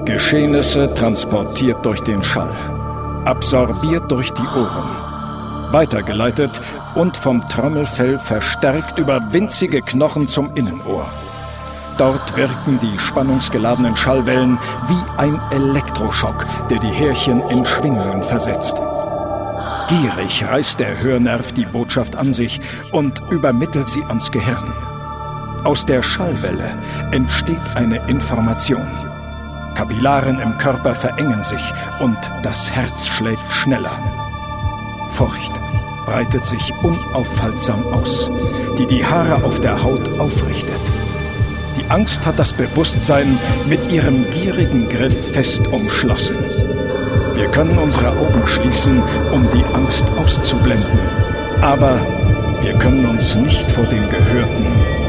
Geschehnisse transportiert durch den Schall, absorbiert durch die Ohren, weitergeleitet und vom Trommelfell verstärkt über winzige Knochen zum Innenohr. Dort wirken die spannungsgeladenen Schallwellen wie ein Elektroschock, der die Härchen in Schwingungen versetzt. Gierig reißt der Hörnerv die Botschaft an sich und übermittelt sie ans Gehirn. Aus der Schallwelle entsteht eine Information. Kapillaren im Körper verengen sich und das Herz schlägt schneller. Furcht breitet sich unaufhaltsam aus, die die Haare auf der Haut aufrichtet. Die Angst hat das Bewusstsein mit ihrem gierigen Griff fest umschlossen. Wir können unsere Augen schließen, um die Angst auszublenden. Aber wir können uns nicht vor dem Gehörten